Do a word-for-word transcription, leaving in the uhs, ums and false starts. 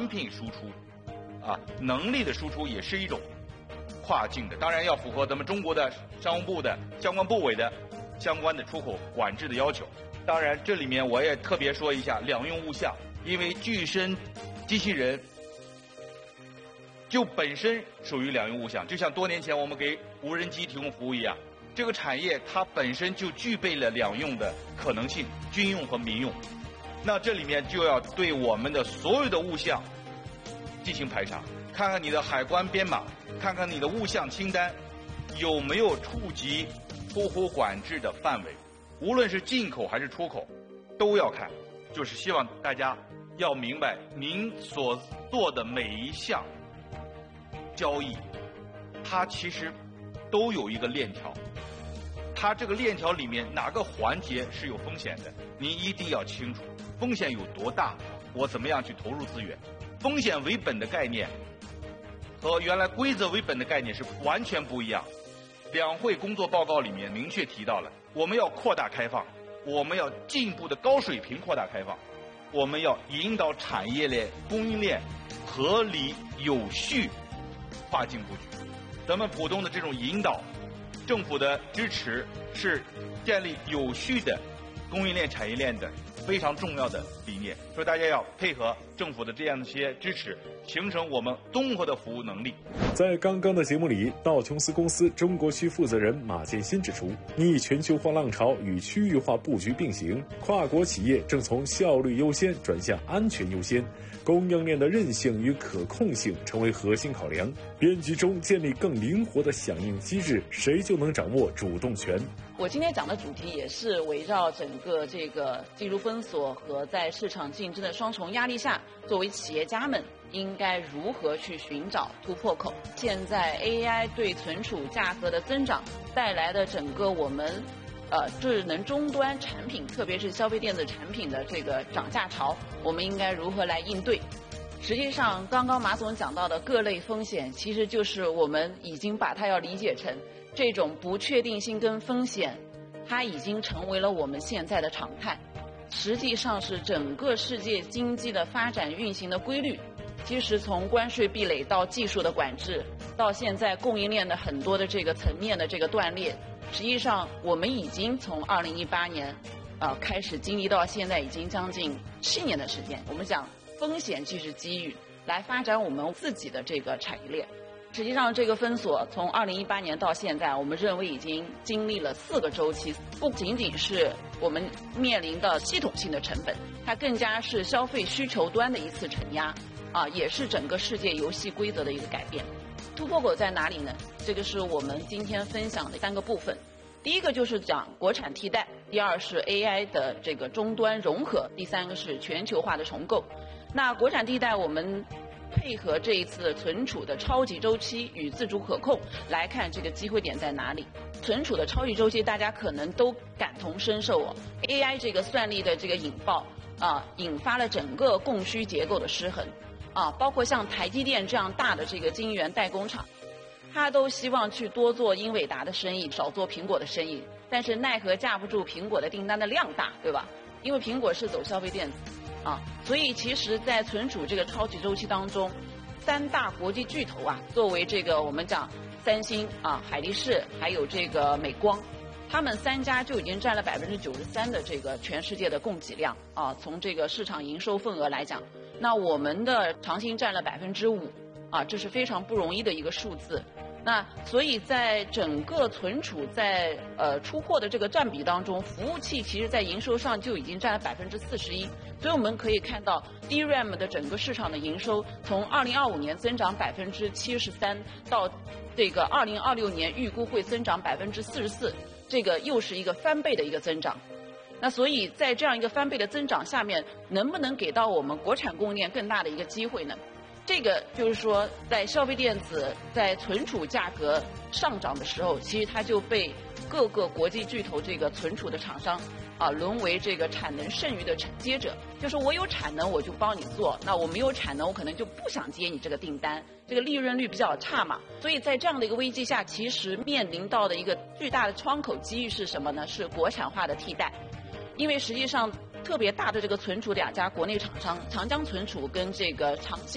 品输出，啊，能力的输出也是一种跨境的，当然要符合咱们中国的商务部的相关部委的相关的出口管制的要求。当然，这里面我也特别说一下两用物项，因为具身机器人就本身属于两用物项，就像多年前我们给无人机提供服务一样，这个产业它本身就具备了两用的可能性，军用和民用。那这里面就要对我们的所有的物项进行排查，看看你的海关编码，看看你的物项清单有没有触及出口管制的范围，无论是进口还是出口都要看。就是希望大家要明白，您所做的每一项交易，它其实都有一个链条，它这个链条里面哪个环节是有风险的，您一定要清楚，风险有多大，我怎么样去投入资源。风险为本的概念和原来规则为本的概念是完全不一样。两会工作报告里面明确提到了，我们要扩大开放，我们要进一步的高水平扩大开放，我们要引导产业链、供应链合理有序跨境布局。咱们浦东的这种引导，政府的支持是建立有序的供应链、产业链的非常重要的理念，所以大家要配合政府的这样一些支持，形成我们综合的服务能力。 在刚刚的节目里，道琼斯公司中国区负责人马建新指出，逆全球化浪潮与区域化布局并行，跨国企业正从效率优先转向安全优先，供应链的韧性与可控性成为核心考量。编辑中建立更灵活的响应机制，谁就能掌握主动权。 我今天讲的主题也是围绕整个这个技术封锁和在市场竞争的双重压力下，作为企业家们应该如何去寻找突破口。现在 A I 对存储价格的增长带来的整个我们呃智能终端产品，特别是消费电子产品的这个涨价潮，我们应该如何来应对？实际上，刚刚马总讲到的各类风险，其实就是我们已经把它要理解成这种不确定性跟风险，它已经成为了我们现在的常态。实际上是整个世界经济的发展运行的规律。其实从关税壁垒到技术的管制，到现在供应链的很多的这个层面的这个断裂，实际上我们已经从二零一八年啊、呃、开始经历到现在已经将近七年的时间。我们讲风险即是机遇，来发展我们自己的这个产业链。实际上这个封锁从二零一八年到现在，我们认为已经经历了四个周期，不仅仅是我们面临的系统性的成本，它更加是消费需求端的一次承压啊，也是整个世界游戏规则的一个改变。突破口在哪里呢？这个是我们今天分享的三个部分。第一个就是讲国产替代，第二是 A I 的这个终端融合，第三个是全球化的重构。那国产替代，我们配合这一次存储的超级周期与自主可控来看这个机会点在哪里。存储的超级周期大家可能都感同身受哦 ，A I 这个算力的这个引爆啊，引发了整个供需结构的失衡啊，包括像台积电这样大的这个晶圆代工厂，他都希望去多做英伟达的生意，少做苹果的生意，但是奈何架不住苹果的订单的量大，对吧？因为苹果是走消费电子啊，所以其实在存储这个超级周期当中，三大国际巨头啊，作为这个我们讲三星啊、海力士还有这个美光，他们三家就已经占了百分之九十三的这个全世界的供给量啊。从这个市场营收份额来讲，那我们的长兴占了百分之五啊，这是非常不容易的一个数字。那所以在整个存储在呃出货的这个占比当中，服务器其实在营收上就已经占了百分之四十一。所以我们可以看到 D RAM 的整个市场的营收从二零二五年增长百分之七十三，到这个二零二六年预估会增长百分之四十四，这个又是一个翻倍的一个增长。那所以在这样一个翻倍的增长下面，能不能给到我们国产供应链更大的一个机会呢？这个就是说，在消费电子在存储价格上涨的时候，其实它就被各个国际巨头这个存储的厂商啊，沦为这个产能剩余的承接者。就是我有产能我就帮你做，那我没有产能我可能就不想接你这个订单，这个利润率比较差嘛。所以在这样的一个危机下，其实面临到的一个巨大的窗口机遇是什么呢？是国产化的替代。因为实际上特别大的这个存储两家国内厂商，长江存储跟这个长兴